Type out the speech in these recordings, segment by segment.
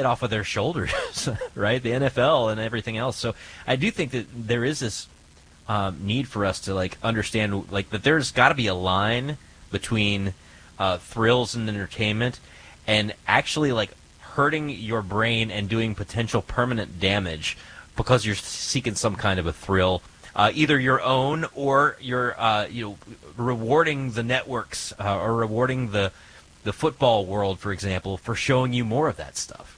head off of their shoulders, right? The NFL and everything else. So I do think that there is this need for us to understand that there's got to be a line between thrills and entertainment and actually hurting your brain and doing potential permanent damage because you're seeking some kind of a thrill, either your own or you're rewarding the networks or rewarding the football world, for example, for showing you more of that stuff.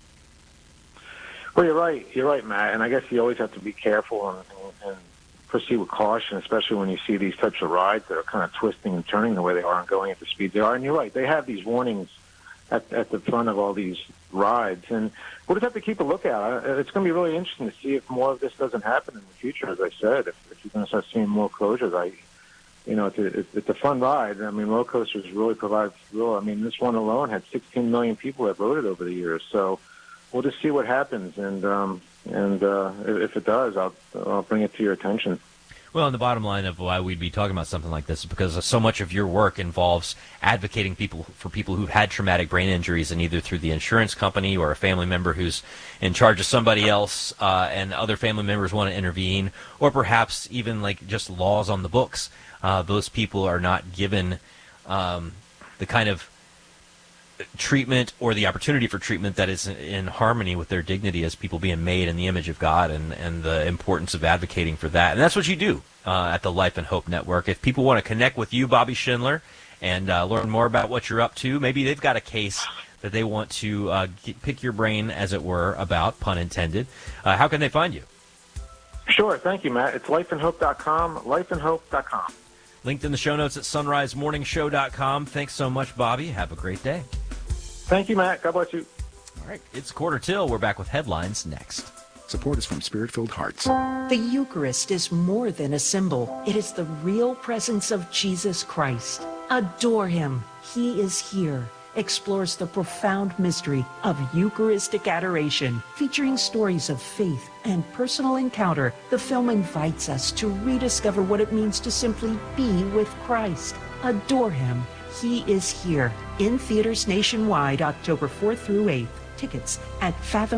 Well, you're right, Matt, and I guess you always have to be careful and proceed with caution, especially when you see these types of rides that are kind of twisting and turning the way they are and going at the speed they are. And you're right, they have these warnings at the front of all these rides, and we'll just have to keep a lookout. It's going to be really interesting to see if more of this doesn't happen in the future. As I said, if you're going to start seeing more closures, it's a fun ride. I mean, roller coasters really provide thrill. I mean, this one alone had 16 million people that voted over the years, so we'll just see what happens, and if it does, I'll bring it to your attention. Well, and the bottom line of why we'd be talking about something like this is because so much of your work involves advocating for people who've had traumatic brain injuries, and either through the insurance company or a family member who's in charge of somebody else, and other family members want to intervene, or perhaps even just laws on the books. Those people are not given the kind of treatment or the opportunity for treatment that is in harmony with their dignity as people being made in the image of God, and the importance of advocating for that. And that's what you do at the Life and Hope Network. If people want to connect with you, Bobby Schindler, and learn more about what you're up to, maybe they've got a case that they want to pick your brain, as it were, about, pun intended, how can they find you? Sure. Thank you, Matt. It's lifeandhope.com, lifeandhope.com. Linked in the show notes at sunrisemorningshow.com. Thanks so much, Bobby. Have a great day. Thank you, Matt. God bless you. All right, it's 4:45. We're back with headlines next. Support is from Spirit-Filled Hearts. The Eucharist is more than a symbol. It is the real presence of Jesus Christ. Adore him. He is here. Explores the profound mystery of Eucharistic adoration. Featuring stories of faith and personal encounter, the film invites us to rediscover what it means to simply be with Christ. Adore him. He is here. In theaters nationwide, October 4th through 8th. Tickets at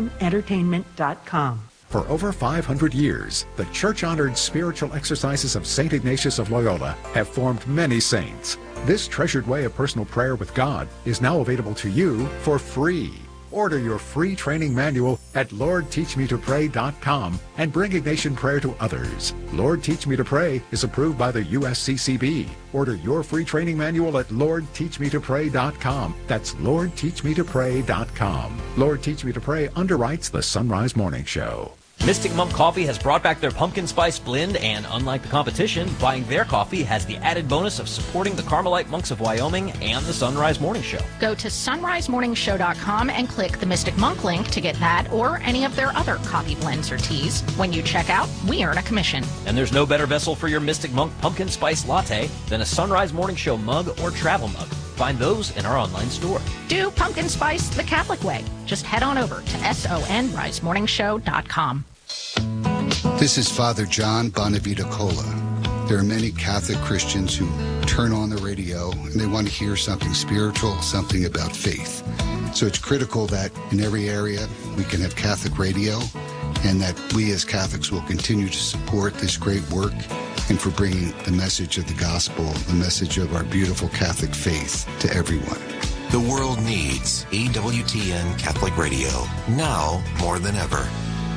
fathomentertainment.com. For over 500 years, the church-honored spiritual exercises of St. Ignatius of Loyola have formed many saints. This treasured way of personal prayer with God is now available to you for free. Order your free training manual at LordTeachMeToPray.com and bring Ignatian prayer to others. Lord Teach Me to Pray is approved by the USCCB. Order your free training manual at LordTeachMeToPray.com. That's LordTeachMeToPray.com. Lord Teach Me to Pray underwrites the Sunrise Morning Show. Mystic Monk Coffee has brought back their pumpkin spice blend, and unlike the competition, buying their coffee has the added bonus of supporting the Carmelite Monks of Wyoming and the Sunrise Morning Show. Go to sunrisemorningshow.com and click the Mystic Monk link to get that or any of their other coffee blends or teas. When you check out, we earn a commission. And there's no better vessel for your Mystic Monk pumpkin spice latte than a Sunrise Morning Show mug or travel mug. Find those in our online store. Do pumpkin spice the Catholic way. Just head on over to sonrisemorningshow.com. This is Father John Bonavita Cola. There are many Catholic Christians who turn on the radio and they want to hear something spiritual, something about faith. So it's critical that in every area we can have Catholic radio, and that we as Catholics will continue to support this great work and for bringing the message of the gospel, the message of our beautiful Catholic faith to everyone. The world needs EWTN Catholic Radio, now more than ever.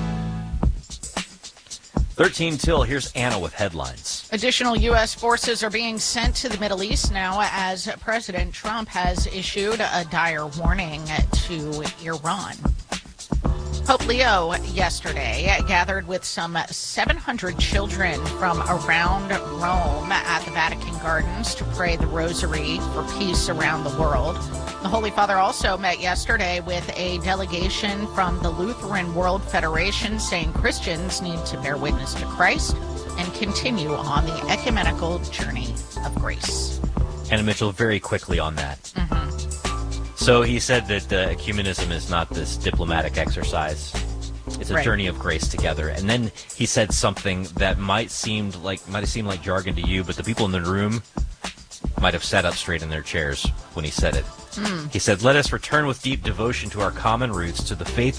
13 till, here's Anna with headlines. Additional U.S. forces are being sent to the Middle East now as President Trump has issued a dire warning to Iran. Pope Leo yesterday gathered with some 700 children from around Rome at the Vatican Gardens to pray the Rosary for peace around the world. The Holy Father also met yesterday with a delegation from the Lutheran World Federation, saying Christians need to bear witness to Christ and continue on the ecumenical journey of grace. Anna Mitchell, very quickly on that. So he said that ecumenism is not this diplomatic exercise. It's a journey of grace together. And then he said something that might seem like jargon to you, but the people in the room might have sat up straight in their chairs when he said it. He said, "Let us return with deep devotion to our common roots, to the faith